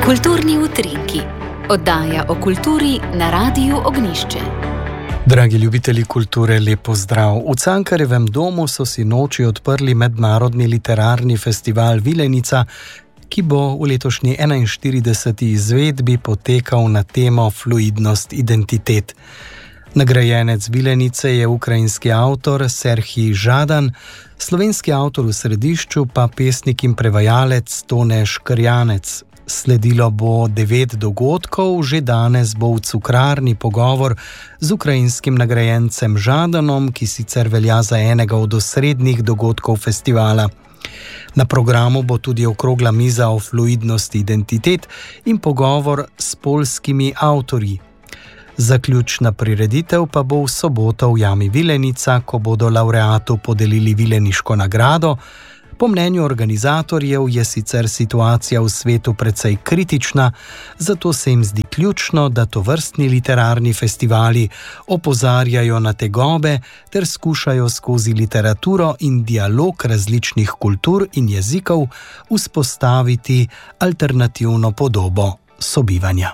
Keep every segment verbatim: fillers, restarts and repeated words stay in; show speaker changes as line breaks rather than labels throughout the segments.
Kulturni utrinki, oddaja o kulturi na Radiu Ognjišče.
Dragi ljubitelji kulture, lep pozdrav. V Cankarjevem domu so si noči odprli mednarodni literarni festival Vilenica, ki bo v letošnji enainštirideseti izvedbi potekal na temo Fluidnost identitet. Nagrajenec Vilenice je ukrajinski avtor Serhij Žadan, slovenski avtor v središču pa pesnik in prevajalec Tone Škrjanec. Sledilo bo devet dogodkov, že danes bo v Cukrarni pogovor z ukrajinskim nagrajencem Žadanom, ki sicer velja za enega od osrednjih dogodkov festivala. Na programu bo tudi okrogla miza o fluidnosti identitet in pogovor s poljskimi avtorji. Zaključna prireditev pa bo v soboto v Jami Vilenica, ko bodo lavreatu podelili Vileniško nagrado. Po mnenju organizatorjev je sicer situacija v svetu precej kritična, zato se jim zdi ključno, da tovrstni literarni festivali opozarjajo na tegobe ter skušajo skozi literaturo in dialog različnih kultur in jezikov vzpostaviti alternativno podobo sobivanja.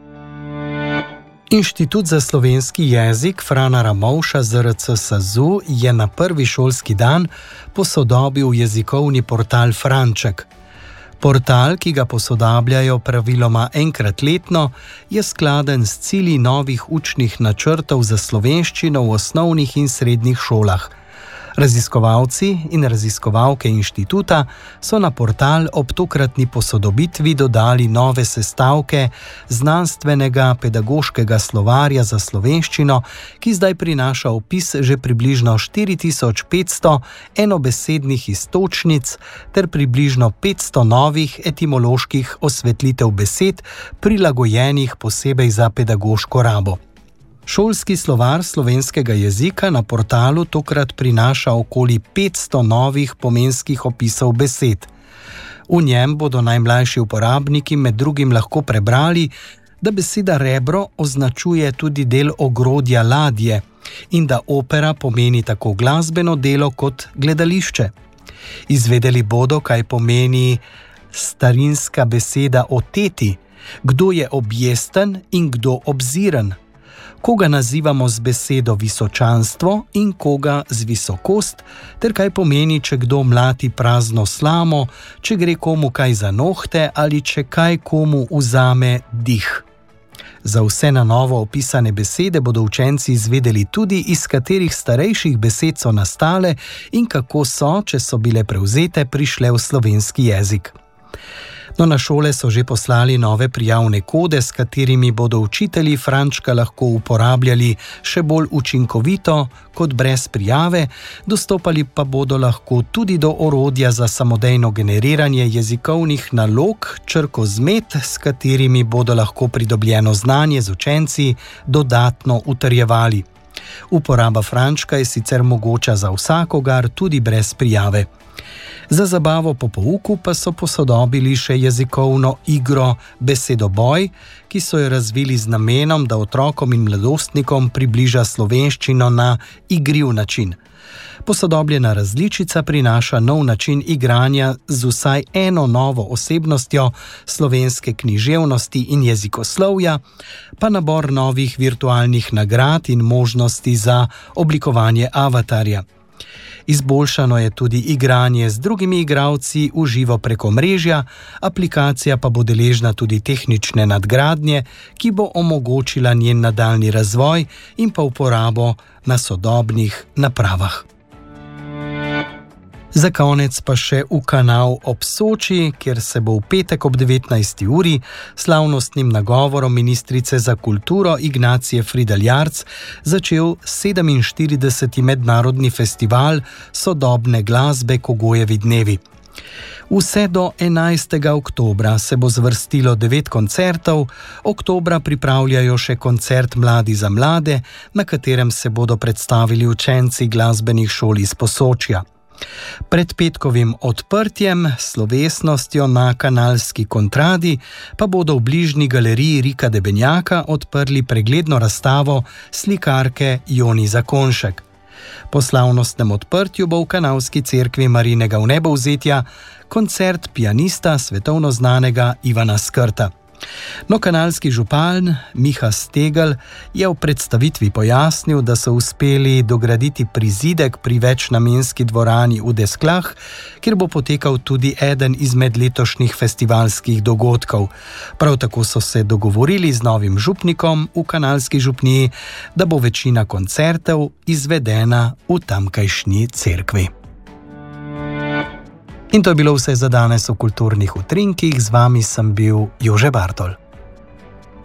Inštitut za slovenski jezik Frana Ramovša Z R C SAZU je na prvi šolski dan posodobil jezikovni portal Franček. Portal, ki ga posodabljajo praviloma enkrat letno, je skladen s cilji novih učnih načrtov za slovenščino v osnovnih in srednjih šolah. Raziskovalci in raziskovalke inštituta so na portal ob tokratni posodobitvi dodali nove sestavke znanstvenega pedagoškega slovarja za slovenščino, ki zdaj prinaša opis že približno štiri tisoč petsto enobesednih iztočnic ter približno petsto novih etimoloških osvetlitev besed, prilagojenih posebej za pedagoško rabo. Šolski slovar slovenskega jezika na portalu tokrat prinaša okoli petsto novih pomenskih opisov besed. V njem bodo najmlajši uporabniki med drugim lahko prebrali, da beseda rebro označuje tudi del ogrodja ladje in da opera pomeni tako glasbeno delo kot gledališče. Izvedeli bodo, kaj pomeni starinska beseda oteti, kdo je objesten in kdo obziren, koga nazivamo z besedo visočanstvo in koga z visokost, ter kaj pomeni, če kdo mlati prazno slamo, če gre komu kaj za nohte ali če kaj komu vzame dih. Za vse na novo opisane besede bodo učenci izvedeli tudi, iz katerih starejših besed so nastale in kako so, če so bile prevzete, prišle v slovenski jezik. No, na šole so že poslali nove prijavne kode, s katerimi bodo učitelji Frančka lahko uporabljali še bolj učinkovito kot brez prijave, dostopali pa bodo lahko tudi do orodja za samodejno generiranje jezikovnih nalog, črkozmet, s katerimi bodo lahko pridobljeno znanje z učenci dodatno utrjevali. Uporaba Frančka je sicer mogoča za vsakogar, tudi brez prijave. Za zabavo po pouku pa so posodobili še jezikovno igro Besedoboj, ki so jo razvili z namenom, da otrokom in mladostnikom približa slovenščino na igriv način. Posodobljena različica prinaša nov način igranja z vsaj eno novo osebnostjo slovenske književnosti in jezikoslovja, pa nabor novih virtualnih nagrad in možnosti za oblikovanje avatarja. Izboljšano je tudi igranje z drugimi igralci v živo preko mrežja, aplikacija pa bo deležna tudi tehnične nadgradnje, ki bo omogočila njen nadaljnji razvoj in pa uporabo na sodobnih napravah. Za konec pa še v Kanal ob Soči, kjer se bo v petek ob devetnajsti uri slavnostnim nagovorom ministrice za kulturo Ignacije Fridl Jarc začel sedeminštirideseti mednarodni festival sodobne glasbe Kogojevi dnevi. Vse do enajstega oktobra se bo zvrstilo devet koncertov, oktobra pripravljajo še koncert Mladi za mlade, na katerem se bodo predstavili učenci glasbenih šol iz Posočja. Pred petkovim odprtjem, slovesnostjo na Kanalski kontradi, pa bodo v bližnji galeriji Rika Debenjaka odprli pregledno razstavo slikarke Joni Zakonšek. Po slavnostnem odprtju bo v Kanalski cerkvi Marijinega vnebovzetja koncert pianista svetovno znanega Ivana Skrta. No, kanalski župan Miha Stegl je v predstavitvi pojasnil, da so uspeli dograditi prizidek pri večnamenski dvorani v Desklah, kjer bo potekal tudi eden izmed letošnjih festivalskih dogodkov. Prav tako so se dogovorili z novim župnikom v kanalski župniji, da bo večina koncertov izvedena v tamkajšnji cerkvi. In to je bilo vse za danes v Kulturnih utrinkih. Z vami sem bil Jože Bartol.